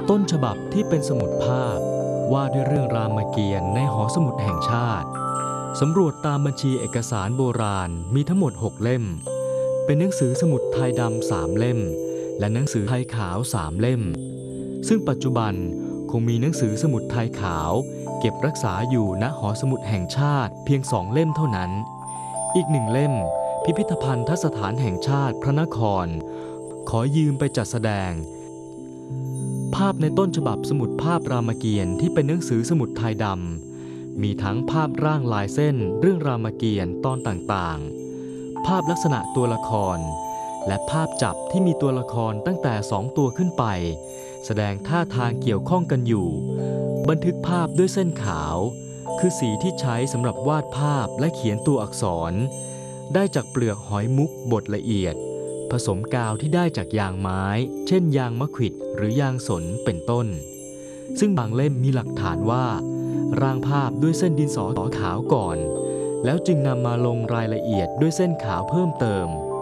ต้นฉบับที่เป็นสมุดภาพว่าด้วยเรื่องรามเกียรติ์ในหอสมุดแห่งชาติสำรวจตามบัญชีเอกสารโบราณมีทั้งหมด6เล่มเป็นหนังสือสมุดไทยดำ3เล่มและหนังสือไทยขาว3เล่มซึ่งปัจจุบันคงมีหนังสือสมุดไทยขาวเก็บรักษาอยู่ณหอสมุดแห่งชาติเพียง2เล่มเท่านั้นอีก1เล่มพิพิธภัณฑสถานแห่งชาติพระนครขอยืมไปจัดแสดงภาพในต้นฉบับสมุดภาพรามเกียรติ์ที่เป็นหนังสือสมุดไทยดำมีทั้งภาพร่างลายเส้นเรื่องรามเกียรติ์ตอนต่างๆภาพลักษณะตัวละครและภาพจับที่มีตัวละครตั้งแต่2ตัวขึ้นไปแสดงท่าทางเกี่ยวข้องกันอยู่บันทึกภาพด้วยเส้นขาวคือสีที่ใช้สำหรับวาดภาพและเขียนตัวอักษรได้จากเปลือกหอยมุกบดละเอียดผสมกาวที่ได้จากยางไม้เช่นยางมะขวิดหรือยางสนเป็นต้นซึ่งบางเล่มมีหลักฐานว่าร่างภาพด้วยเส้นดินสอขาวก่อนแล้วจึงนำมาลงรายละเอียดด้วยเส้นขาวเพิ่มเติม